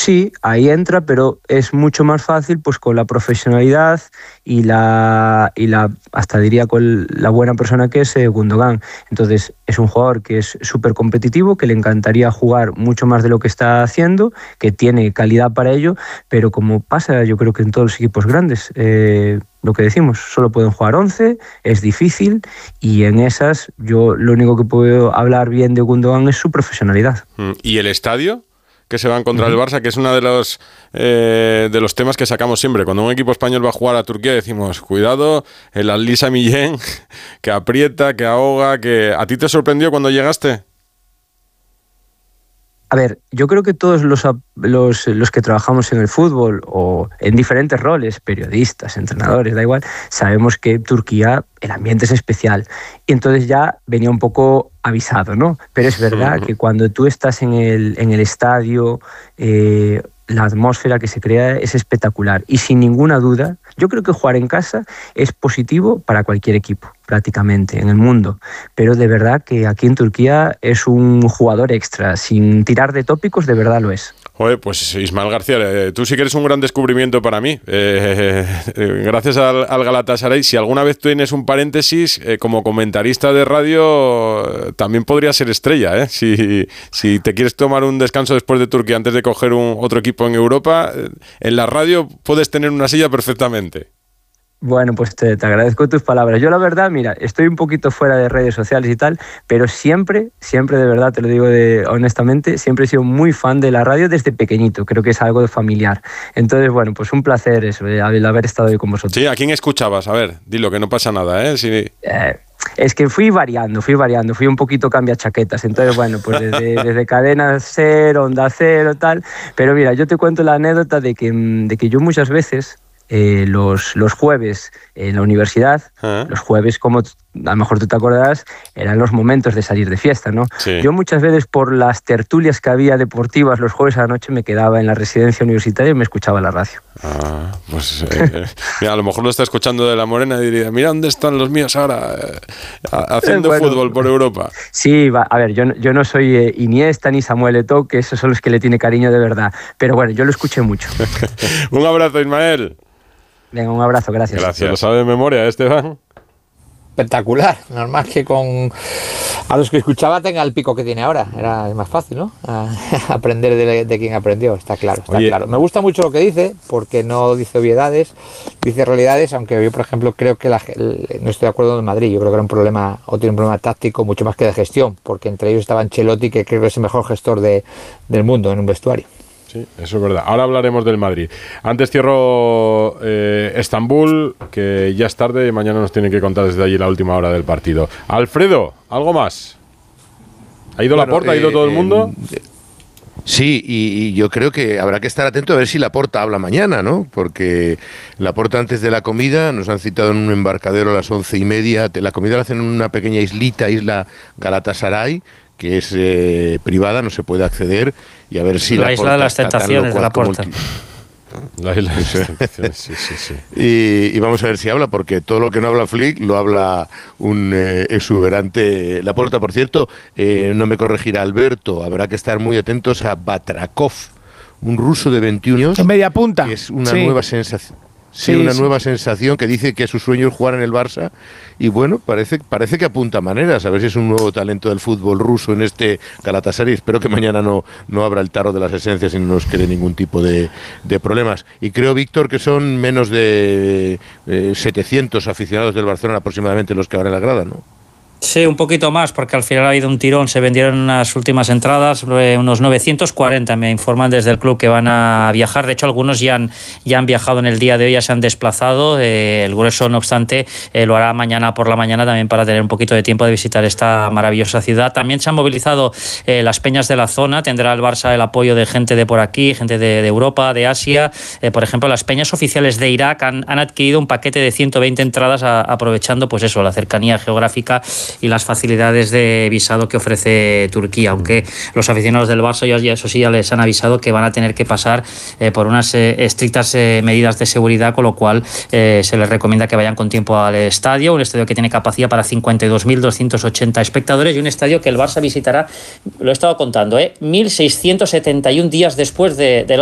Sí, ahí entra, pero es mucho más fácil pues con la profesionalidad y hasta diría con la buena persona que es Gundogan. Entonces es un jugador que es súper competitivo, que le encantaría jugar mucho más de lo que está haciendo, que tiene calidad para ello, pero como pasa yo creo que en todos los equipos grandes, lo que decimos, solo pueden jugar 11, es difícil, y en esas yo lo único que puedo hablar bien de Gundogan es su profesionalidad. ¿Y el estadio que se va a encontrar el Barça, que es uno de los temas que sacamos siempre? Cuando un equipo español va a jugar a Turquía decimos, cuidado, el Al-Lisa Millén, que aprieta, que ahoga, que... ¿A ti te sorprendió cuando llegaste? A ver, yo creo que todos los que trabajamos en el fútbol o en diferentes roles, periodistas, entrenadores, da igual, sabemos que Turquía, el ambiente es especial. Y entonces ya venía un poco avisado, ¿no? Pero es verdad que cuando tú estás en el estadio, la atmósfera que se crea es espectacular. Y sin ninguna duda, yo creo que jugar en casa es positivo para cualquier equipo, prácticamente, en el mundo. Pero de verdad que aquí en Turquía es un jugador extra. Sin tirar de tópicos, de verdad lo es. Joder, pues Ismael García, tú sí que eres un gran descubrimiento para mí. Gracias al Galatasaray. Si alguna vez tienes un paréntesis, como comentarista de radio, también podría ser estrella, ¿eh? Si te quieres tomar un descanso después de Turquía antes de coger otro equipo en Europa, en la radio puedes tener una silla perfectamente. Bueno, pues te agradezco tus palabras. Yo la verdad, mira, estoy un poquito fuera de redes sociales y tal, pero siempre de verdad, te lo digo honestamente, siempre he sido muy fan de la radio desde pequeñito. Creo que es algo familiar. Entonces, bueno, pues un placer eso, el haber estado hoy con vosotros. Sí, ¿a quién escuchabas? A ver, dilo, que no pasa nada, ¿eh? Sí. Es que fui variando, fui un poquito cambia chaquetas, entonces bueno, pues desde Cadena Ser, Onda Cero, tal, pero mira, yo te cuento la anécdota de que yo muchas veces, los jueves en la universidad, los jueves, como a lo mejor tú te acordarás, eran los momentos de salir de fiesta, ¿no? Sí. Yo muchas veces por las tertulias que había deportivas los jueves a la noche me quedaba en la residencia universitaria y me escuchaba la radio. Pues mira, a lo mejor lo está escuchando de La Morena y diría, mira dónde están los míos ahora haciendo fútbol por Europa. Sí, a ver, yo no soy Iniesta ni Samuel Eto'o, que esos son los que le tiene cariño de verdad, pero bueno, yo lo escuché mucho. Un abrazo, Ismael. Venga, un abrazo, gracias. Gracias. ¿Lo sabe de memoria, Esteban? Espectacular, normal que a los que escuchaba tenga el pico que tiene ahora, era más fácil, ¿no? Aprender de quien aprendió, está claro. Claro. Me gusta mucho lo que dice, porque no dice obviedades, dice realidades, aunque yo, por ejemplo, creo que no estoy de acuerdo en Madrid. Yo creo que era un problema, o tiene un problema táctico mucho más que de gestión, porque entre ellos estaba Ancelotti, que creo que es el mejor gestor del mundo en un vestuario. Sí, eso es verdad. Ahora hablaremos del Madrid. Antes cierro Estambul, que ya es tarde y mañana nos tienen que contar desde allí la última hora del partido. Alfredo, ¿algo más? ¿Ha ido Laporta? ¿Ha ido todo el mundo? Sí, y yo creo que habrá que estar atento a ver si Laporta habla mañana, ¿no? Porque Laporta antes de la comida, nos han citado en un embarcadero a las 11:30, la comida la hacen en una pequeña isla Galatasaray, que es privada, no se puede acceder, y a ver si la isla de las tentaciones de Laporta. La isla de las tentaciones, sí. Y vamos a ver si habla, porque todo lo que no habla Flick lo habla un exuberante Laporta. Por cierto, no me corregirá Alberto, habrá que estar muy atentos a Batrakov, un ruso de 21 años. En media punta. Que es una nueva sensación. Sí, nueva sensación, que dice que su sueño es jugar en el Barça, y bueno, parece que apunta maneras, a ver si es un nuevo talento del fútbol ruso en este Galatasaray. Espero que mañana no abra el tarro de las esencias y no nos quede ningún tipo de problemas. Y creo, Víctor, que son menos de 700 aficionados del Barcelona aproximadamente los que habrá en la grada, ¿no? Sí, un poquito más, porque al final ha habido un tirón, se vendieron unas últimas entradas, unos 940, me informan desde el club que van a viajar. De hecho, algunos ya han viajado en el día de hoy, ya se han desplazado. El grueso, no obstante, lo hará mañana por la mañana también para tener un poquito de tiempo de visitar esta maravillosa ciudad. También se han movilizado las peñas de la zona, tendrá el Barça el apoyo de gente de por aquí, gente de Europa, de Asia. Por ejemplo, las peñas oficiales de Irak han adquirido un paquete de 120 entradas aprovechando, pues eso, la cercanía geográfica y las facilidades de visado que ofrece Turquía, aunque los aficionados del Barça ya les han avisado que van a tener que pasar por unas estrictas medidas de seguridad, con lo cual se les recomienda que vayan con tiempo al estadio, un estadio que tiene capacidad para 52.280 espectadores y un estadio que el Barça visitará, lo he estado contando, 1.671 días después de